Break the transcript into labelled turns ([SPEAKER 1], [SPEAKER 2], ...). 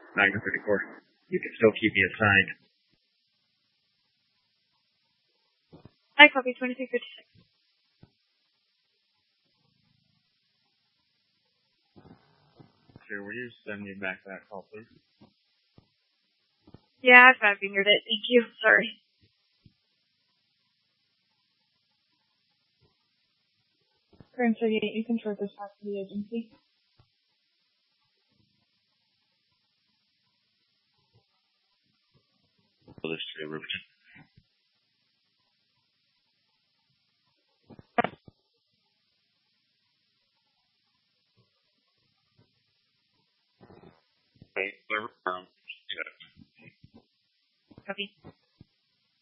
[SPEAKER 1] Magna 34. You can still keep me assigned.
[SPEAKER 2] I copy 2356.
[SPEAKER 1] Sir, will you send me back that call, please?
[SPEAKER 2] Yeah, I fat-fingered it. Thank you. Sorry.
[SPEAKER 3] Current 38, you can short this back to the agency.
[SPEAKER 1] Well, this is Riverton. Wait,
[SPEAKER 2] Copy.